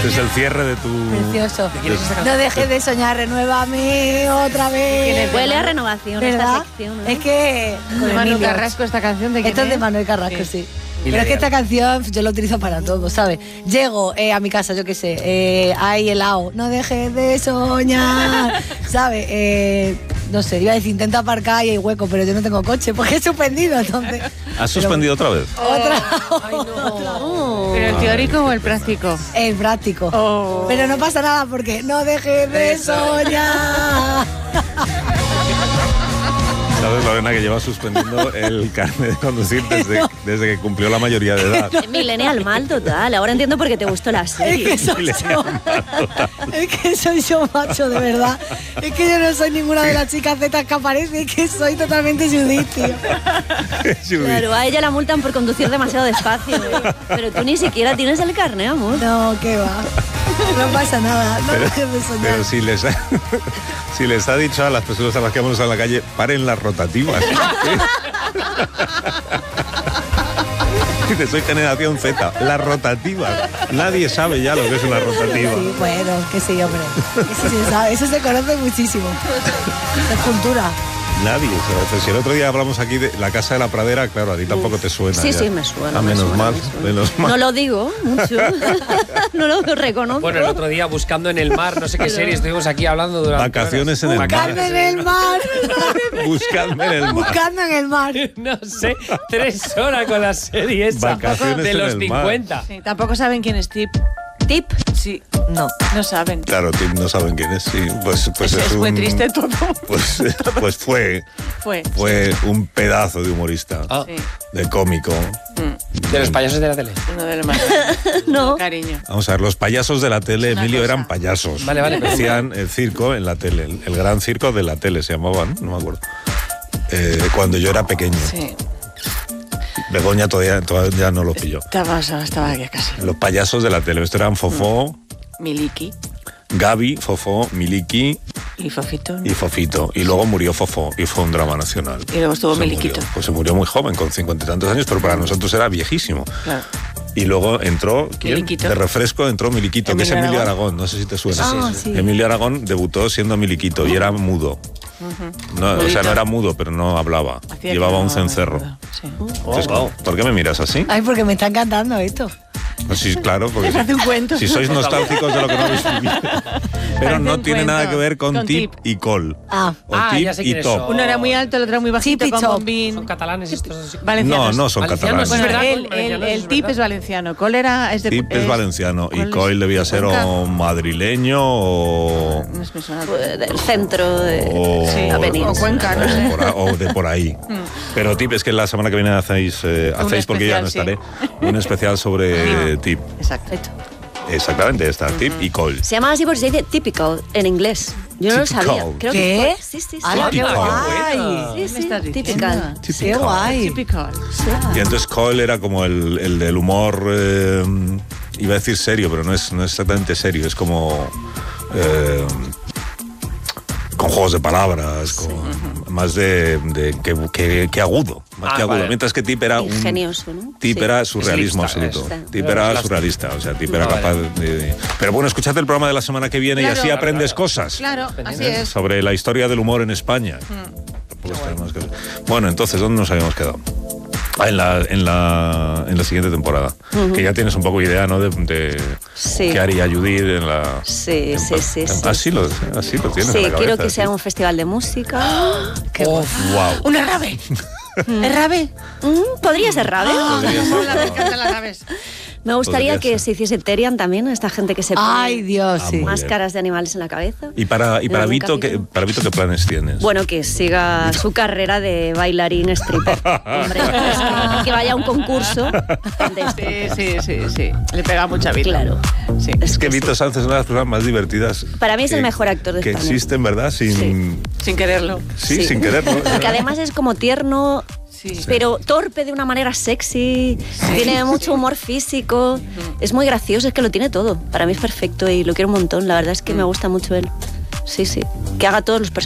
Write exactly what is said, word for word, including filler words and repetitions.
Este es el cierre de tu... Precioso. De... No dejes de soñar, renuévame otra vez. Huele a renovación, ¿verdad? esta sección, ¿no? Es que... De Manuel Carrasco, esta canción de quién Esto es de es? Manuel Carrasco, sí. sí. Pero es que esta canción yo la utilizo para todo, ¿sabes? Llego eh, a mi casa, yo qué sé, eh, hay helado, no dejes de soñar, ¿sabes? Eh, no sé, iba a decir, intenta aparcar y hay hueco, pero yo no tengo coche porque he suspendido, entonces... ¿Has suspendido pero, otra vez? Otra. Ay, no. Oh. ¿Pero el teórico o el práctico? El práctico. Oh. Pero no pasa nada porque no dejes de soñar. ¿Sabes, Lorena, que lleva suspendiendo el carnet de conducir desde, desde que cumplió la mayoría de edad? Millennial mal total. Ahora entiendo por qué te gustó la serie. Es que soy yo. Es que soy yo, macho, de verdad. Es que yo no soy ninguna de las chicas zetas que aparece. Es que soy totalmente Judith, tío. Claro, a ella la multan por conducir demasiado despacio. ¿eh? Pero tú ni siquiera tienes el carnet, amor. No, qué va. No pasa nada. No Pero, dejes de soñar. pero si les ha, si les ha dicho a las personas a las que vamos a la calle, paren las rotativas. Dice, soy generación Z, las rotativas. Nadie sabe ya lo que es una rotativa. Sí, bueno, que sí, hombre. Eso sí se sabe, eso se conoce muchísimo. Es cultura. Nadie sabe. Si el otro día hablamos aquí de la Casa de la Pradera, claro, a ti tampoco te suena. Sí, ya. sí, me suena. Ah, me menos suena, mal, me suena. menos mal. No lo digo mucho. No lo reconozco. Bueno, el otro día buscando en el mar, no sé qué serie, estuvimos aquí hablando durante Vacaciones horas. en el mar. Buscando en el mar. Buscadme en el mar. Buscando en el mar. No sé, tres horas con la serie esa. Vacaciones de en los el mar. cincuenta. Sí, tampoco saben quién es Tip. Tip. Sí, no, no saben. Claro, Tim, no saben quién es. Sí, pues, pues es, es, es un, muy triste todo. Pues, pues fue, Fue. fue un pedazo de humorista, Ah. Sí, de cómico. De los payasos de la tele. uno de los más. No. Cariño. Vamos a ver, los payasos de la tele, Una Emilio, cosa. eran payasos. Vale, vale. Hacían el circo en la tele, el, el gran circo de la tele se llamaban, no me acuerdo. Eh, cuando yo era pequeño. Sí. Begoña todavía, todavía no lo pilló. Estaba, estaba aquí casi. Los payasos de la tele, estos eran Fofó, Miliki Gaby, Fofó, Miliki y Fofito. y Fofito. Y luego murió Fofó y fue un drama nacional. Y luego estuvo Se Miliquito. murió. Pues se murió muy joven, con cincuenta y tantos años, pero para nosotros era viejísimo. Claro. Y luego entró, ¿quién? Miliquito. De refresco entró Miliquito, que es Emilio Emilio Aragón. Aragón. No sé si te suena. Ah, sí, sí. Emilio Aragón debutó siendo Miliquito y era mudo. No, o sea, no era mudo, pero no hablaba. Hacía Llevaba que un no- cencerro. Sí. Entonces, ¿por qué me miras así? Ay, porque me está encantando esto. Pues sí, claro, porque Me parece un cuento. si sois nostálgicos de lo que no habéis vivido. Pero Parece no un tiene cuento. nada que ver con, Con tip, tip. y col. Ah. O Ah, tip ya sé y quiénes top. son. Uno era muy alto, el otro era muy bajito, Tip y con top. bombín. Son catalanes estos. No, Valencianos. no son Valencianos, catalanes. Bueno, ¿verdad? el, el, Valencianos, el es Tip verdad. es valenciano. Col era... Es de, Tip es valenciano y ¿cuál es? Coil debía ser Cuenca. o madrileño o... No es me suena. Pues, del centro de o, Sí, la o península. Cuenca, no o sé. por a- o de por ahí. Pero Tip es que la semana que viene hacéis, eh, Un hacéis porque ya no especial, estaré, un especial sobre Tip. Exacto. Exactamente, está Tip y Coil. Se llama así porque se dice typical en inglés. Yo no lo Typical. sabía. Creo ¿Qué? que fue- sí, sí, sí. ¡Hala, qué Typical. guay! Sí, ¿Qué sí, me estás diciendo? typical. ¡Qué Typical. guay! Typical. Y entonces Coil era como el, el del humor, eh, iba a decir serio, pero no es, no es exactamente serio, es como... eh, con juegos de palabras, con más de, de que, que- que agudo, más Ah, que agudo. vale. Mientras que Tip era un Ingenioso, ¿no? Tip Sí. era surrealismo Es lista, absoluto. es. Tip Es era lista. surrealista, o sea, Tip era Ah, vale. capaz de, de- Pero bueno, escuchad el programa de la semana que viene Claro, y así claro, aprendes claro. cosas. Claro, así ¿eh? es. Sobre la historia del humor en España. Tampoco está de más que- Bueno, entonces, ¿dónde nos habíamos quedado? Ah, en la, en la, en la siguiente temporada. Que ya tienes un poco idea, ¿no? De, de Sí. qué haría Judith en la... Sí, en- sí, sí, en- sí, Así, lo, así lo tienes Sí, en la quiero cabeza, que sea sí. un festival de música. ¡Qué Oh, guay! wow. ¡Una rave! ¿Es rave? Mm, Podría ser rave. Podría ser. Hola, me encantan las raves. Me gustaría Podría que ser. se hiciese Terian también, esta gente que se pone ¡Ay, Dios, Ah, sí! muy máscaras de animales en la cabeza. Y para, y En para, algún Vito, ¿qué, capítulo. para Vito, ¿qué planes tienes? Bueno, que siga su carrera de bailarín stripper. Hombre, es que, que vaya a un concurso de esto. Sí, sí, sí, sí. Le pega mucha vida. Claro. Sí. Es que Vito Sánchez es una de las personas más divertidas. Para mí es el que- mejor actor de Que España. existen, ¿verdad? Sin, sí. Sin quererlo. Sí. sin quererlo. Porque además es como tierno, Sí. pero torpe de una manera sexy, tiene mucho humor físico, es muy gracioso, es que lo tiene todo. Para mí es perfecto y lo quiero un montón, la verdad es que me gusta mucho él. Sí, sí. Que haga todos los personajes.